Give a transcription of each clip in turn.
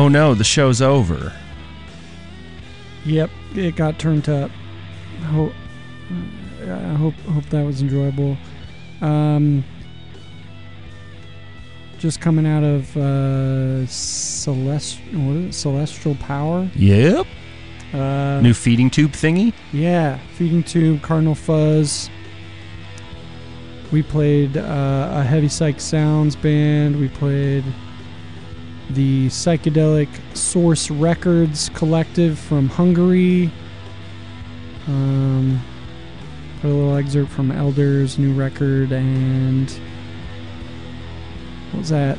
Oh no, the show's over. Yep, it got turned up. I hope that was enjoyable. Just coming out of Celestial Power. Yep. New feeding tube thingy? Yeah, feeding tube, Cardinal Fuzz. We played a Heavy Psych Sounds band. We played the Psychedelic Source Records Collective from Hungary. Put a little excerpt from Elder's new record, and what was that?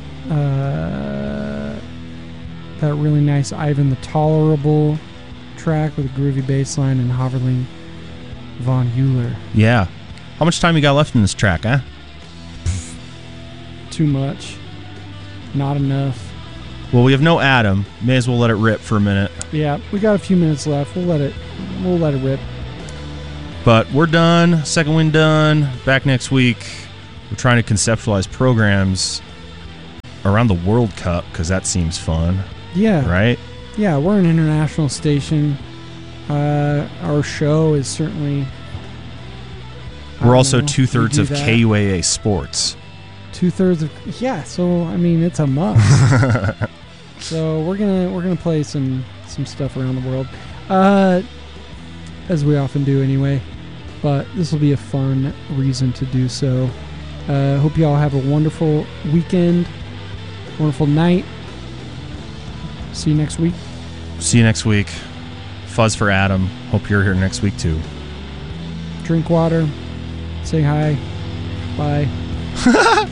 That really nice Ivan the Tolerable track with a groovy bass line and Haverling von Euler. Yeah. How much time you got left in this track, huh? Too much. Not enough. Well, we have no Adam. May as well let it rip for a minute. Yeah, we got a few minutes left. We'll let it rip. But we're done. Second Wind done. Back next week. We're trying to conceptualize programs around the World Cup because that seems fun. Yeah. Right? Yeah, we're an international station. Our show is certainly... We're also 2/3 of KUAA Sports. 2/3 of... Yeah, so, I mean, it's a must. So we're gonna play some stuff around the world. As we often do anyway. But this will be a fun reason to do so. Hope you all have a wonderful weekend. Wonderful night. See you next week. See you next week. Fuzz for Adam. Hope you're here next week too. Drink water. Say hi. Bye.